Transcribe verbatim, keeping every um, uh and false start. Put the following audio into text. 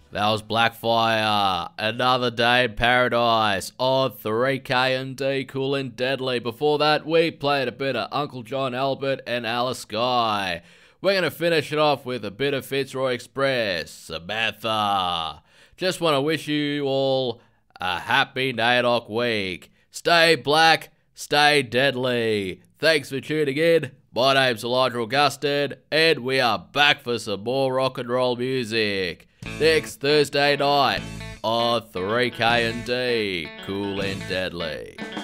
That was Blackfire. Another day in paradise on three K and D, cool and deadly. Before that, we played a bit of Uncle John Albert and Alice Guy. We're going to finish it off with a bit of Fitzroy Express. Samantha. Just want to wish you all a happy NAIDOC week. Stay black, stay deadly. Thanks for tuning in. My name's Elijah Augustin, and we are back for some more rock and roll music. Next Thursday night on three K and D, cool and deadly.